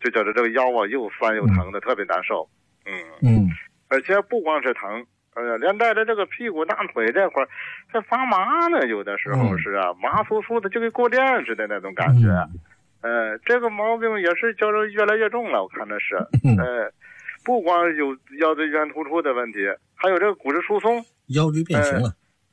就觉得这个腰啊又酸又疼的，特别难受。而且不光是疼，连带着这个屁股大腿这块它发麻呢，有的时候是啊，麻酥酥的，就跟过电似的那种感觉。这个毛病也是叫做越来越重了，我看的是。不光有腰椎间突出的问题，还有这个骨质疏松， 腰椎变形了。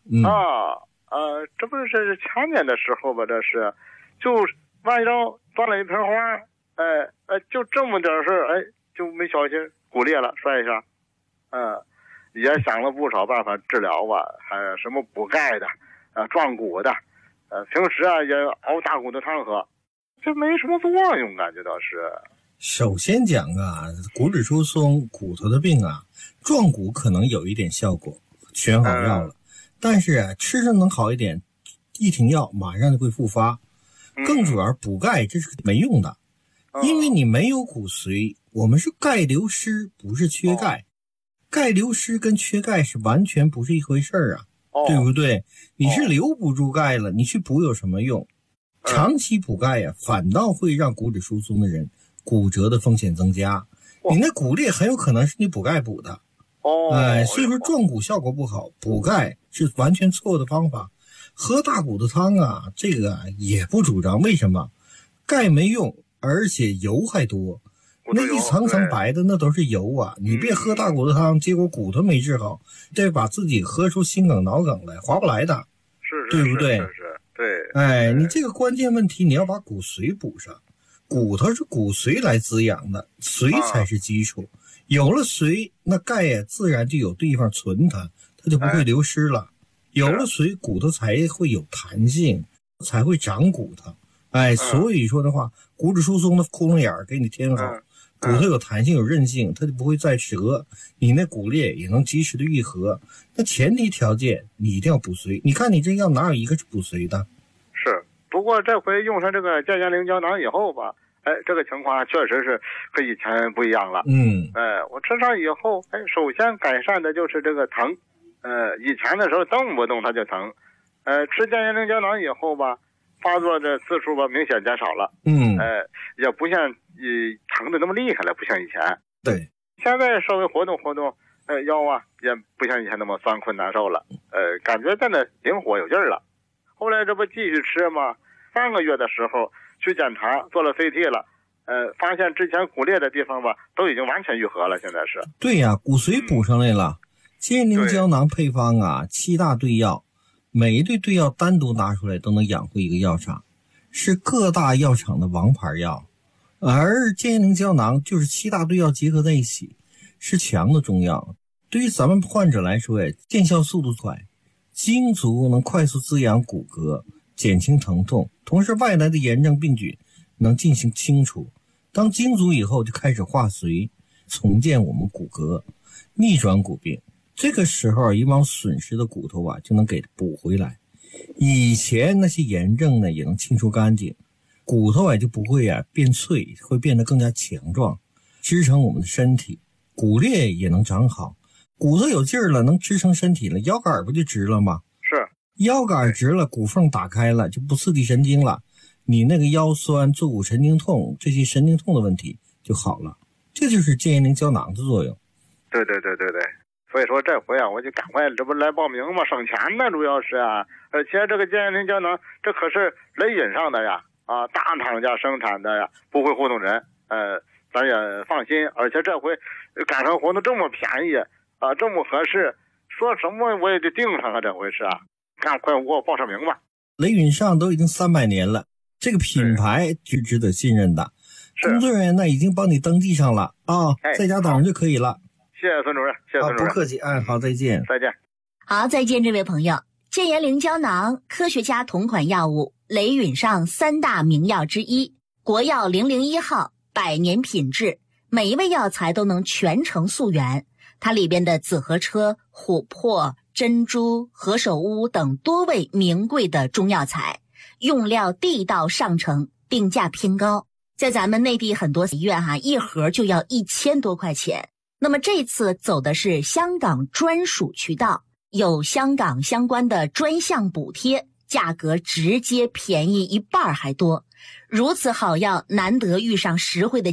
这不是前年的时候吧？这是，就弯腰断了一盆花，就这么点事儿，就没小心骨裂了，摔一下。也想了不少办法治疗吧，还有什么补钙的，壮骨的，平时啊也熬大骨头汤喝，这没什么作用，感觉倒是。 首先讲啊，骨质疏松、骨头的病啊，壮骨可能有一点效果，选好药了，但是吃着能好一点，一停药马上就会复发。更主要补钙这是没用的，因为你没有骨髓，我们是钙流失，不是缺钙。钙流失跟缺钙是完全不是一回事儿啊，对不对？你是留不住钙了，你去补有什么用？长期补钙呀，反倒会让骨质疏松的人骨折的风险增加。你那骨裂很有可能是你补钙补的。所以说壮骨效果不好，补钙是完全错的方法。喝大骨头汤啊，这个也不主张。为什么？钙没用，而且油还多。那一层层白的那都是油啊！你别喝大骨头汤，结果骨头没治好，再把自己喝出心梗脑梗来，划不来的，对不对？对。你这个关键问题你要把骨髓补上，骨头是骨髓来滋养的，髓才是基础。有了髓，那钙呀自然就有地方存它就不会流失了。有了髓，骨头才会有弹性，才会长骨头。所以说的话，骨质疏松的窟窿眼儿给你填好，骨头有弹性有韧性，它就不会再折，你那骨裂也能及时的愈合。那前提条件你一定要补髓，你看你这药哪有一个是补髓的？ 是，不过这回用上这个健元灵胶囊以后吧，这个情况确实是和以前不一样了。我吃上以后，首先改善的就是这个疼。以前的时候动不动它就疼，吃健元灵胶囊以后吧，发作的次数吧明显减少了。也不像疼的那么厉害了，不像以前。 对， 现在稍微活动活动，腰啊也不像以前那么酸困难受了，感觉真的灵活有劲儿了。后来这不继续吃吗？3个月的时候去检查，做了 CT 了，发现之前骨裂的地方吧都已经完全愈合了，现在是。 对呀，骨髓补上来了。健元灵胶囊配方啊，7大对药，每一对对药单独拿出来都能养活一个药厂，是各大药厂的王牌药。而健元灵胶囊就是7大对药结合在一起，是强的中药。对于咱们患者来说见效速度快，精足能快速滋养骨骼，减轻疼痛，同时外来的炎症病菌能进行清除。当精足以后就开始化髓，重建我们骨骼，逆转骨病。这个时候以往损失的骨头啊就能给补回来，以前那些炎症呢也能清除干净，骨头就不会变脆，会变得更加强壮，支撑我们的身体，骨裂也能长好。骨头有劲儿了，能支撑身体了，腰杆不就直了吗？ 是， 腰杆直了，骨缝打开了，就不刺激神经了，你那个腰酸坐骨神经痛这些神经痛的问题就好了。这就是健元灵胶囊的作用。 对，所以说这回我就赶快这不来报名嘛，省钱呢主要是而且这个健元灵胶囊这可是雷允上的呀，大厂家生产的呀，不会糊弄人，咱也放心。而且这回赶上活动这么便宜这么合适，说什么我也得订上这回是赶快给我报上名吧。 雷允上都已经300年了，这个品牌是值得信任的。工作人员呢已经帮你登记上了在家等着就可以了。 谢谢孙主任，谢谢孙主任。 不客气，好，再见。 再见。 好，再见，这位朋友。健元灵胶囊，科学家同款药物，雷允上3大名药之一，国药001号，100年品质，每一味药材都能全程溯源。它里边的紫河车、琥珀、珍珠、何首乌等多味名贵的中药材，用料地道上乘，定价偏高。在咱们内地很多医院一盒就要1000多块钱。那么这次走的是香港专属渠道，有香港相关的专项补贴，价格直接便宜1半还多。如此好药难得遇上实惠的